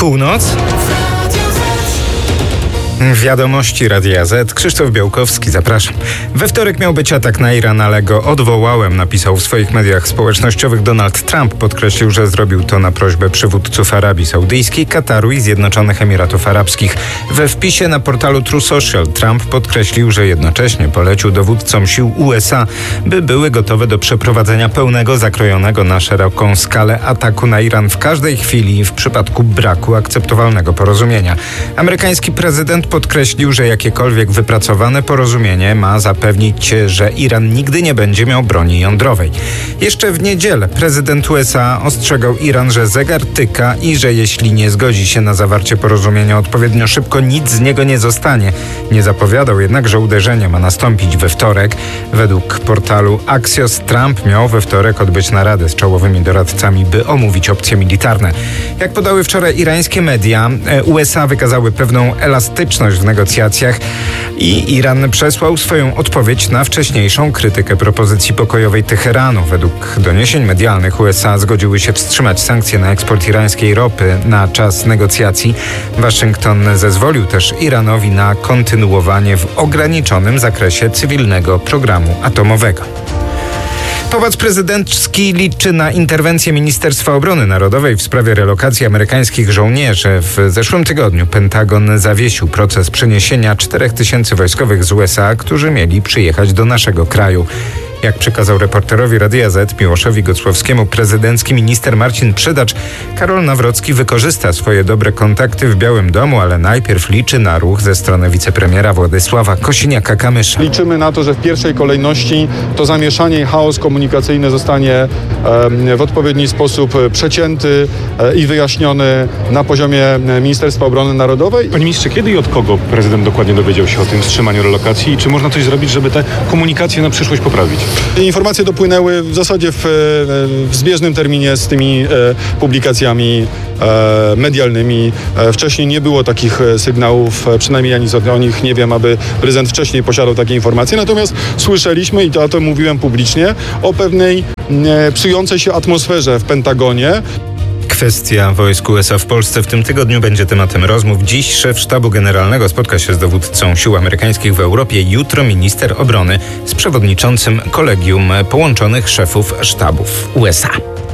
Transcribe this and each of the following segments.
Północ. Wiadomości Radia Z. Krzysztof Białkowski, zapraszam. We wtorek miał być atak na Iran, ale go odwołałem, napisał w swoich mediach społecznościowych Donald Trump. Podkreślił, że zrobił to na prośbę przywódców Arabii Saudyjskiej, Kataru i Zjednoczonych Emiratów Arabskich. We wpisie na portalu True Social Trump podkreślił, że jednocześnie polecił dowódcom sił USA, by były gotowe do przeprowadzenia pełnego, zakrojonego na szeroką skalę ataku na Iran w każdej chwili w przypadku braku akceptowalnego porozumienia. Amerykański prezydent podkreślił, że jakiekolwiek wypracowane porozumienie ma zapewnić, że Iran nigdy nie będzie miał broni jądrowej. Jeszcze w niedzielę prezydent USA ostrzegał Iran, że zegar tyka i że jeśli nie zgodzi się na zawarcie porozumienia odpowiednio szybko, nic z niego nie zostanie. Nie zapowiadał jednak, że uderzenie ma nastąpić we wtorek. Według portalu Axios Trump miał we wtorek odbyć naradę z czołowymi doradcami, by omówić opcje militarne. Jak podały wczoraj irańskie media, USA wykazały pewną elastyczność w negocjacjach i Iran przesłał swoją odpowiedź na wcześniejszą krytykę propozycji pokojowej Teheranu. Według doniesień medialnych USA zgodziły się wstrzymać sankcje na eksport irańskiej ropy na czas negocjacji. Waszyngton zezwolił też Iranowi na kontynuowanie w ograniczonym zakresie cywilnego programu atomowego. Pałac Prezydencki liczy na interwencję Ministerstwa Obrony Narodowej w sprawie relokacji amerykańskich żołnierzy. W zeszłym tygodniu Pentagon zawiesił proces przeniesienia 4000 wojskowych z USA, którzy mieli przyjechać do naszego kraju. Jak przekazał reporterowi Radia Z Miłoszowi Gocłowskiemu prezydencki minister Marcin Przydacz, Karol Nawrocki wykorzysta swoje dobre kontakty w Białym Domu, ale najpierw liczy na ruch ze strony wicepremiera Władysława Kosiniaka-Kamysza. Liczymy na to, że w pierwszej kolejności to zamieszanie i chaos komunikacyjny zostanie w odpowiedni sposób przecięty i wyjaśniony na poziomie Ministerstwa Obrony Narodowej. Panie ministrze, kiedy i od kogo prezydent dokładnie dowiedział się o tym wstrzymaniu relokacji i czy można coś zrobić, żeby tę komunikację na przyszłość poprawić? Informacje dopłynęły w zasadzie w zbieżnym terminie z tymi publikacjami medialnymi. Wcześniej nie było takich sygnałów, przynajmniej ja nic o nich nie wiem, aby prezydent wcześniej posiadał takie informacje. Natomiast słyszeliśmy, i to o tym mówiłem publicznie, o pewnej psującej się atmosferze w Pentagonie. Kwestia wojsk USA w Polsce w tym tygodniu będzie tematem rozmów. Dziś szef sztabu generalnego spotka się z dowódcą sił amerykańskich w Europie. Jutro minister obrony z przewodniczącym Kolegium Połączonych Szefów Sztabów USA.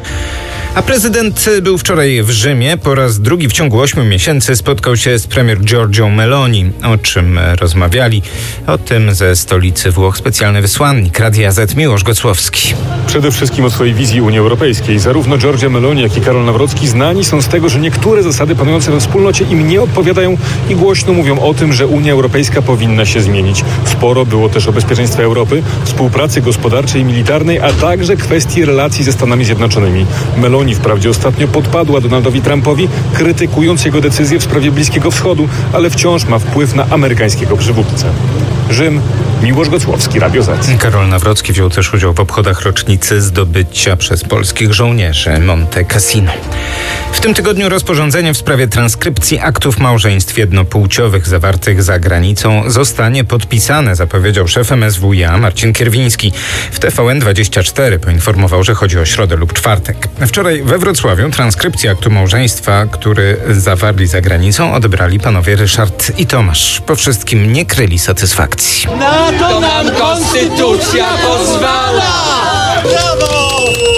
A prezydent był wczoraj w Rzymie. Po raz drugi w ciągu 8 miesięcy spotkał się z premier Giorgią Meloni. O czym rozmawiali? O tym ze stolicy Włoch specjalny wysłannik Radia Z Miłosz Gocłowski. Przede wszystkim o swojej wizji Unii Europejskiej. Zarówno Giorgia Meloni, jak i Karol Nawrocki znani są z tego, że niektóre zasady panujące we wspólnocie im nie odpowiadają i głośno mówią o tym, że Unia Europejska powinna się zmienić. Sporo było też o bezpieczeństwie Europy, współpracy gospodarczej i militarnej, a także kwestii relacji ze Stanami Zjednoczonymi. Meloni wprawdzie ostatnio podpadła Donaldowi Trumpowi, krytykując jego decyzję w sprawie Bliskiego Wschodu, ale wciąż ma wpływ na amerykańskiego przywódcę. Rzym, Miłosz Gocłowski, Radio Z. Karol Nawrocki wziął też udział w obchodach rocznicy zdobycia przez polskich żołnierzy Monte Cassino. W tym tygodniu rozporządzenie w sprawie transkrypcji aktów małżeństw jednopłciowych zawartych za granicą zostanie podpisane, zapowiedział szef MSWiA Marcin Kierwiński. W TVN24 poinformował, że chodzi o środę lub czwartek. Wczoraj we Wrocławiu transkrypcję aktu małżeństwa, który zawarli za granicą, odebrali panowie Ryszard i Tomasz. Po wszystkim nie kryli satysfakcji. Na to nam konstytucja pozwala! Brawo!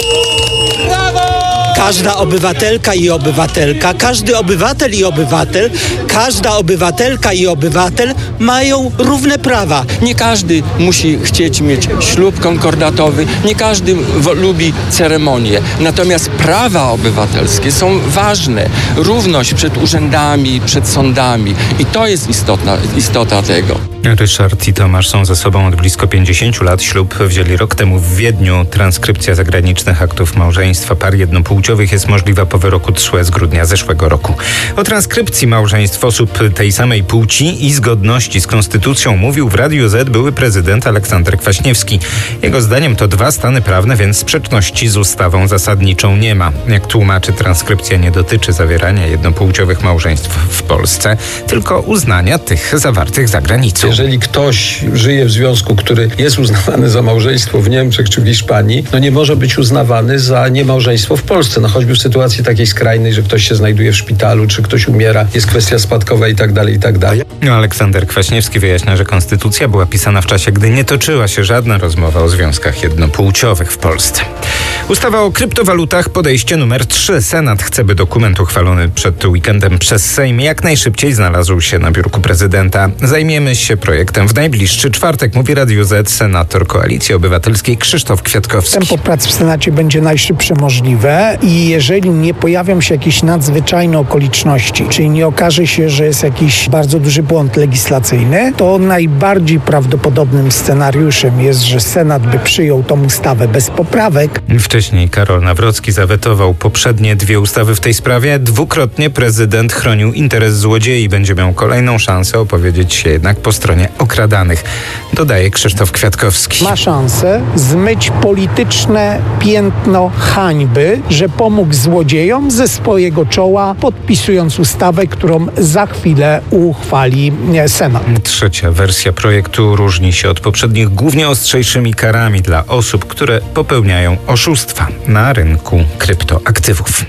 Brawo! Każda obywatelka i obywatelka, każdy obywatel i obywatel, każda obywatelka i obywatel mają równe prawa. Nie każdy musi chcieć mieć ślub konkordatowy, nie każdy lubi ceremonię. Natomiast prawa obywatelskie są ważne. Równość przed urzędami, przed sądami. I to jest istota tego. Ryszard i Tomasz są ze sobą od blisko 50 lat. Ślub wzięli rok temu w Wiedniu. Transkrypcja zagranicznych aktów małżeństwa par jednopłciowych jest możliwa po wyroku TSUE z grudnia zeszłego roku. O transkrypcji małżeństw osób tej samej płci i zgodności z konstytucją mówił w Radiu Z były prezydent Aleksander Kwaśniewski. Jego zdaniem to dwa stany prawne, więc sprzeczności z ustawą zasadniczą nie ma. Jak tłumaczy, transkrypcja nie dotyczy zawierania jednopłciowych małżeństw w Polsce, tylko uznania tych zawartych za granicą. Jeżeli ktoś żyje w związku, który jest uznawany za małżeństwo w Niemczech czy w Hiszpanii, no nie może być uznawany za niemałżeństwo w Polsce. No choćby w sytuacji takiej skrajnej, że ktoś się znajduje w szpitalu, czy ktoś umiera, jest kwestia spadkowa i tak dalej, i tak dalej. No, Aleksander Kwaśniewski wyjaśnia, że konstytucja była pisana w czasie, gdy nie toczyła się żadna rozmowa o związkach jednopłciowych w Polsce. Ustawa o kryptowalutach, podejście numer 3. Senat chce, by dokument uchwalony przed weekendem przez Sejm jak najszybciej znalazł się na biurku prezydenta. Zajmiemy się projektem w najbliższy czwartek, mówi Radiu Z senator Koalicji Obywatelskiej Krzysztof Kwiatkowski. Tempo prac w Senacie będzie najszybsze możliwe i jeżeli nie pojawią się jakieś nadzwyczajne okoliczności, czyli nie okaże się, że jest jakiś bardzo duży błąd legislacyjny, to najbardziej prawdopodobnym scenariuszem jest, że Senat by przyjął tą ustawę bez poprawek. Wcześniej Karol Nawrocki zawetował poprzednie 2 ustawy w tej sprawie. Dwukrotnie prezydent chronił interes złodziei. Będzie miał kolejną szansę opowiedzieć się jednak po stronie okradanych, dodaje Krzysztof Kwiatkowski. Ma szansę zmyć polityczne piętno hańby, że pomógł złodziejom ze swojego czoła, podpisując ustawę, którą za chwilę uchwali Senat. Trzecia wersja projektu różni się od poprzednich głównie ostrzejszymi karami dla osób, które popełniają oszustwa na rynku kryptoaktywów.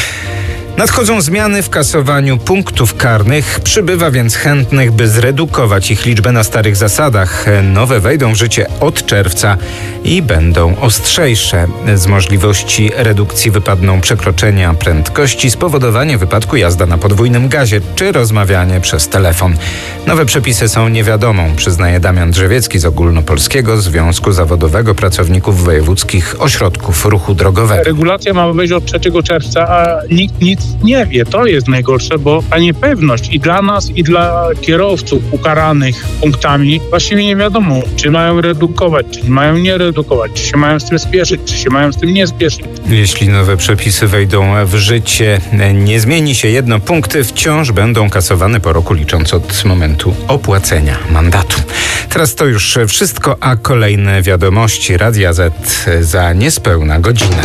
Nadchodzą zmiany w kasowaniu punktów karnych, przybywa więc chętnych, by zredukować ich liczbę na starych zasadach. Nowe wejdą w życie od czerwca i będą ostrzejsze. Z możliwości redukcji wypadną przekroczenia prędkości, spowodowanie wypadku, jazda na podwójnym gazie czy rozmawianie przez telefon. Nowe przepisy są niewiadomą, przyznaje Damian Drzewiecki z Ogólnopolskiego Związku Zawodowego Pracowników Wojewódzkich Ośrodków Ruchu Drogowego. Regulacja ma wejść od 3 czerwca, a nikt nic nie wie. To jest najgorsze, bo ta niepewność i dla nas, i dla kierowców ukaranych punktami właściwie nie wiadomo, czy mają redukować, czy mają nie redukować, czy się mają z tym spieszyć, czy się mają z tym nie spieszyć. Jeśli nowe przepisy wejdą w życie, nie zmieni się jedno, punkty wciąż będą kasowane po roku, licząc od momentu opłacenia mandatu. Teraz to już wszystko, a kolejne wiadomości Radia Z za niespełna godzinę.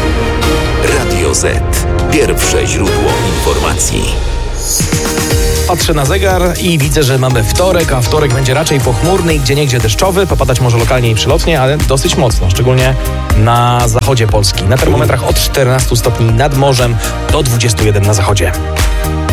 Radio Z. Pierwsze źródło informacji. Patrzę na zegar i widzę, że mamy wtorek, a wtorek będzie raczej pochmurny i gdzieniegdzie deszczowy, popadać może lokalnie i przelotnie, ale dosyć mocno, szczególnie na zachodzie Polski. Na termometrach od 14 stopni nad morzem do 21 na zachodzie.